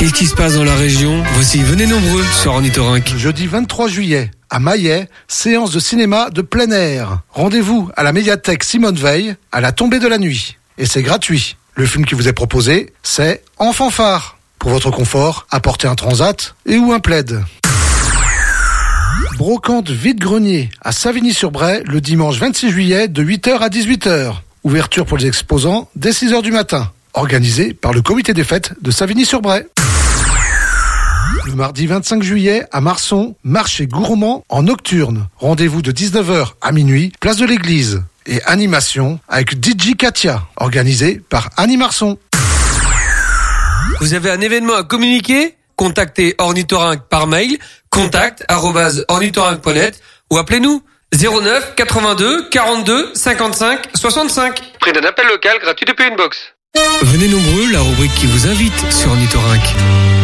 Qu'est-ce qui se passe dans la région? Voici Venez nombreux sur Ornithorynque. Jeudi 23 juillet, à Maillet, séance de cinéma de plein air. Rendez-vous à la médiathèque Simone Veil, à la tombée de la nuit. Et c'est gratuit. Le film qui vous est proposé, c'est En fanfare. Pour votre confort, apportez un transat et ou un plaid. Brocante vide-grenier à Savigny-sur-Bray le dimanche 26 juillet de 8h à 18h. Ouverture pour les exposants dès 6h du matin. Organisé par le comité des fêtes de Savigny-sur-Bray. Le mardi 25 juillet à Marson, marché gourmand en nocturne. Rendez-vous de 19h à minuit, place de l'église. Et animation avec DJ Katia, organisé par Annie Marson. Vous avez un événement à communiquer? Contactez Ornithorynque par mail, contact@ornithorynque.net ou appelez-nous 09 82 42 55 65. Prix d'un appel local gratuit depuis une box. Venez nombreux, la rubrique qui vous invite sur Ornithorynque.